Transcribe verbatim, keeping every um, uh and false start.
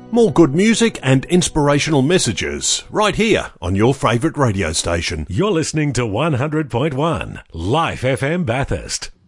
More good music and inspirational messages right here on your favourite radio station. You're listening to one hundred point one Life F M Bathurst.